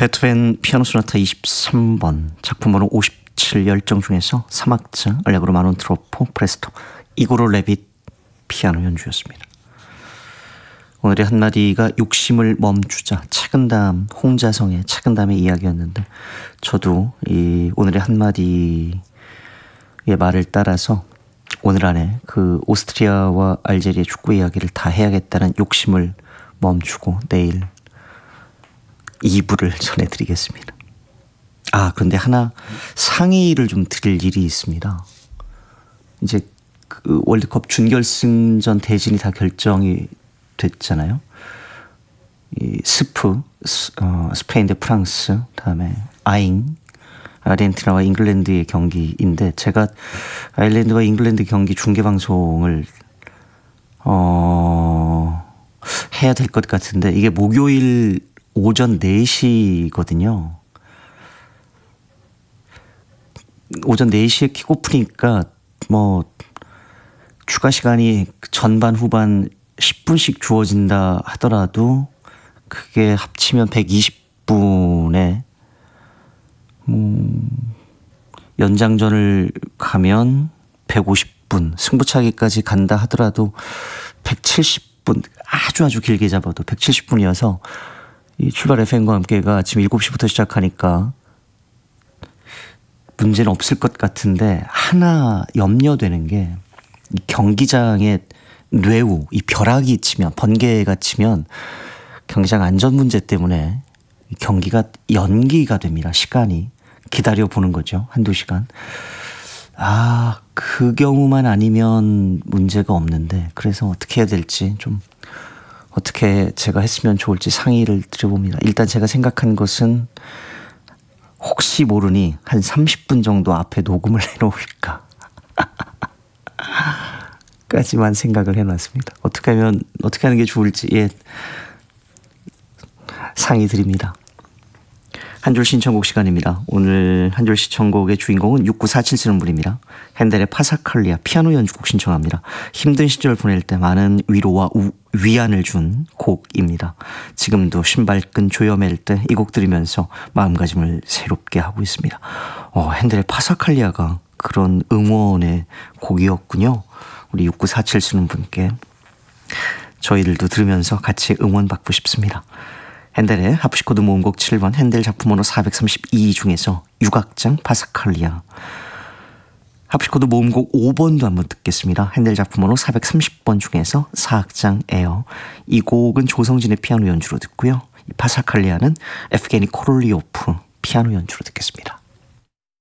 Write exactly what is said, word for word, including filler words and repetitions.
베토벤 피아노 소나타 이십삼 번 작품 번호 오십칠 열정 중에서 삼 악장 알레그로 마논트로포 프레스토 이고르 레빗 피아노 연주였습니다. 오늘의 한마디가 욕심을 멈추자, 차근담, 홍자성의 차근담의 이야기였는데, 저도 이 오늘의 한마디의 말을 따라서 오늘 안에 그 오스트리아와 알제리의 축구 이야기를 다 해야겠다는 욕심을 멈추고 내일 이 부를 전해드리겠습니다. 아, 그런데 하나 상의를 좀 드릴 일이 있습니다. 이제 그 월드컵 준결승전 대진이 다 결정이 됐잖아요. 이 스프, 스, 어, 스페인 대 프랑스, 다음에 아잉, 아르헨티나와 잉글랜드의 경기인데, 제가 아일랜드와 잉글랜드 경기 중계 방송을 어, 해야 될 것 같은데, 이게 목요일 오전 네 시거든요. 오전 네 시에 킥오프니까 뭐 추가 시간이 전반 후반 십 분씩 주어진다 하더라도 그게 합치면 백이십 분에 음, 연장전을 가면 백오십 분, 승부차기까지 간다 하더라도 백칠십 분, 아주 아주 길게 잡아도 백칠십 분이어서 이 출발 에프엠과 함께가 지금 일곱 시부터 시작하니까 문제는 없을 것 같은데, 하나 염려되는 게 이 경기장에 뇌우, 이 벼락이 치면, 번개가 치면 경기장 안전 문제 때문에 경기가 연기가 됩니다. 시간이. 기다려보는 거죠. 한두 시간. 아, 그 경우만 아니면 문제가 없는데, 그래서 어떻게 해야 될지 좀 어떻게 제가 했으면 좋을지 상의를 드려봅니다. 일단 제가 생각한 것은 혹시 모르니 한 삼십 분 정도 앞에 녹음을 해놓을까 까지만 생각을 해놨습니다. 어떻게 하면 어떻게 하는 게 좋을지 예, 상의 드립니다. 한 줄 신청곡 시간입니다. 오늘 한 줄 신청곡의 주인공은 육구사칠 쓰는 분입니다. 핸델의 파사칼리아 피아노 연주곡 신청합니다. 힘든 시절 보낼 때 많은 위로와 우, 위안을 준 곡입니다. 지금도 신발끈 조여맬 때 이 곡 들으면서 마음가짐을 새롭게 하고 있습니다. 어, 핸델의 파사칼리아가 그런 응원의 곡이었군요. 우리 육구사칠 쓰는 분께 저희들도 들으면서 같이 응원받고 싶습니다. 핸델의 하프시코드 모음곡 칠 번, 핸델 작품 번호 사백삼십이 중에서 육 악장 파사칼리아. 하프시코드 모음곡 오 번도 한번 듣겠습니다. 핸델 작품 번호 사백삼십 번 중에서 사 악장 에어. 이 곡은 조성진의 피아노 연주로 듣고요. 이 파사칼리아는 에프게니 코롤리오프 피아노 연주로 듣겠습니다.